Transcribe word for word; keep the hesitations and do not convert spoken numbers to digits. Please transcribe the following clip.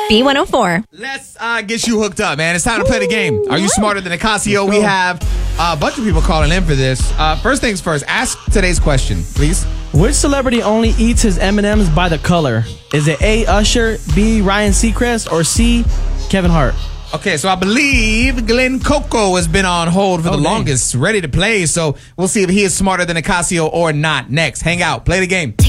B one oh four. Let's uh, get you hooked up, man. It's time to play the game. Are you smarter than Nicasio? We have a bunch of people calling in for this. Uh, first things first, ask today's question, please. Which celebrity only eats his M and M's by the color? Is it A, Usher, B, Ryan Seacrest, or C, Kevin Hart? Okay, so I believe Glenn Coco has been on hold for Oh, the dang. longest, ready to play. So we'll see if he is smarter than Nicasio or not. Next, hang out, play the game.